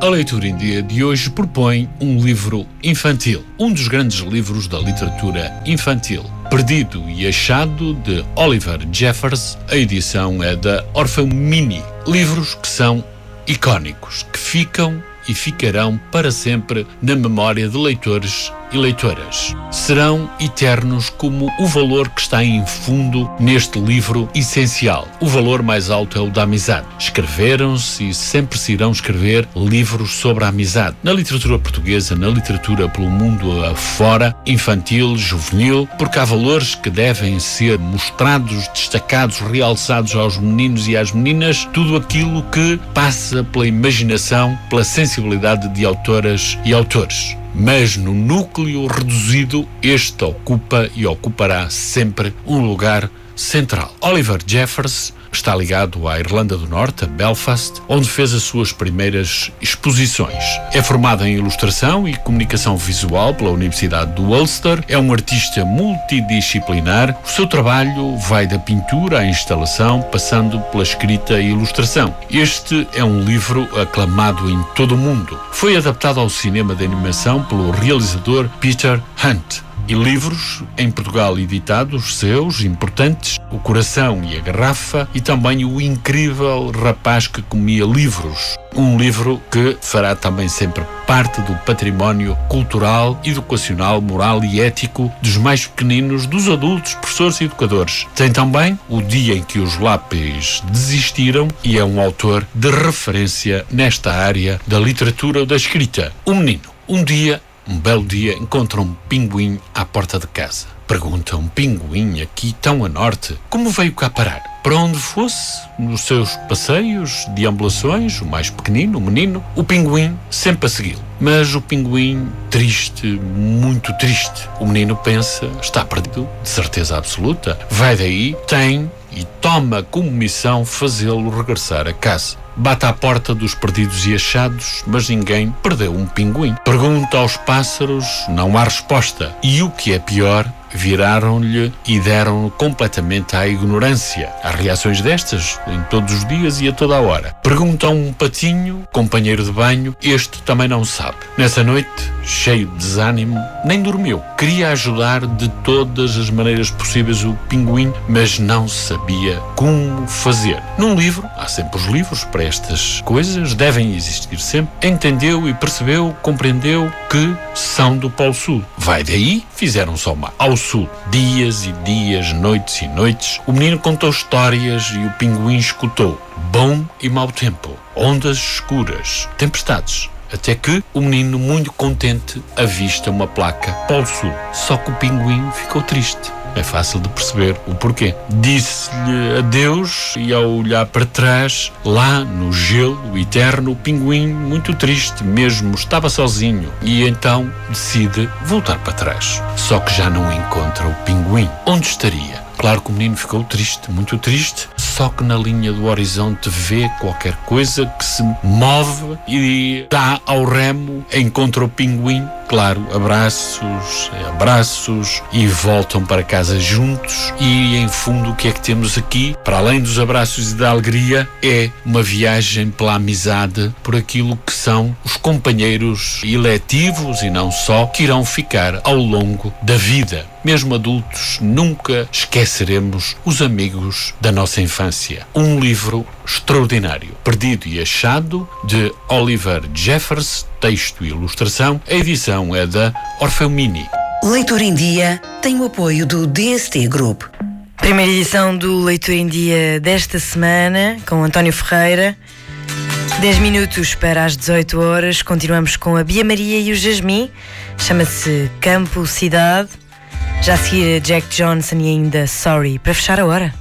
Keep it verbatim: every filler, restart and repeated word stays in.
A leitura em dia de hoje propõe um livro infantil, um dos grandes livros da literatura infantil. Perdido e Achado, de Oliver Jeffers. A edição é da Orfeu Mini. Livros que são icónicos, que ficam e ficarão para sempre na memória de leitores e leitoras. Serão eternos como o valor que está em fundo neste livro essencial. O valor mais alto é o da amizade. Escreveram-se e sempre se irão escrever livros sobre a amizade. Na literatura portuguesa, na literatura pelo mundo afora, infantil, juvenil, porque há valores que devem ser mostrados, destacados, realçados aos meninos e às meninas, tudo aquilo que passa pela imaginação, pela sensibilidade de autoras e autores. Mas no núcleo reduzido, este ocupa e ocupará sempre um lugar central. Oliver Jeffers está ligado à Irlanda do Norte, a Belfast, onde fez as suas primeiras exposições. É formado em ilustração e comunicação visual pela Universidade do Ulster, é um artista multidisciplinar. O seu trabalho vai da pintura à instalação, passando pela escrita e ilustração. Este é um livro aclamado em todo o mundo. Foi adaptado ao cinema de animação pelo realizador Peter Hunt. E livros em Portugal editados, seus, importantes, O Coração e a Garrafa, e também O Incrível Rapaz que Comia Livros. Um livro que fará também sempre parte do património cultural, educacional, moral e ético dos mais pequeninos, dos adultos, professores e educadores. Tem também O Dia em que os Lápis Desistiram e é um autor de referência nesta área da literatura ou da escrita. O menino, um dia, Um belo dia, encontra um pinguim à porta de casa. Pergunta: um pinguim aqui tão a norte, como veio cá parar? Para onde fosse, nos seus passeios, deambulações, o mais pequenino, o menino, o pinguim sempre a segui-lo. Mas o pinguim, triste, muito triste. O menino pensa, está perdido, de certeza absoluta. Vai daí, tem e toma como missão fazê-lo regressar a casa. Bate à porta dos perdidos e achados, mas ninguém perdeu um pinguim. Pergunta aos pássaros, não há resposta. E o que é pior, viraram-lhe e deram-no completamente à ignorância. Há reações destas em todos os dias e a toda a hora. Pergunta a um patinho, companheiro de banho, este também não sabe. Nessa noite, cheio de desânimo, nem dormiu. Queria ajudar de todas as maneiras possíveis o pinguim, mas não sabia como fazer. Num livro, há sempre os livros para estas coisas, devem existir sempre. Entendeu e percebeu, compreendeu que são do Polo Sul. Vai daí, fizeram só mal. Ao sul, dias e dias, noites e noites, o menino contou histórias e o pinguim escutou. Bom e mau tempo, ondas escuras, tempestades. Até que o menino, muito contente, avista uma placa Polo Sul. Só que o pinguim ficou triste. É fácil de perceber o porquê. Disse-lhe adeus e, ao olhar para trás, lá no gelo eterno, o pinguim, muito triste mesmo, estava sozinho e então decide voltar para trás. Só que já não encontra o pinguim. Onde estaria? Claro que o menino ficou triste, muito triste, só que na linha do horizonte vê qualquer coisa que se move e dá ao remo, encontra o pinguim. Claro, abraços, abraços e voltam para casa juntos. E em fundo, o que é que temos aqui? Para além dos abraços e da alegria, é uma viagem pela amizade, por aquilo que são os companheiros eletivos e não só, que irão ficar ao longo da vida. Mesmo adultos, nunca esqueceremos os amigos da nossa infância. Um livro extraordinário, Perdido e Achado, de Oliver Jeffers, texto e ilustração. A edição é da Orfeu Mini. Leitura em Dia tem o apoio do D S T Group. Primeira edição do Leitura em Dia desta semana, com António Ferreira. dez minutos para as dezoito horas. Continuamos com a Bia Maria e o Jasmim. Chama-se Campo Cidade. Já a seguir, Jack Johnson e ainda Sorry, para fechar a hora.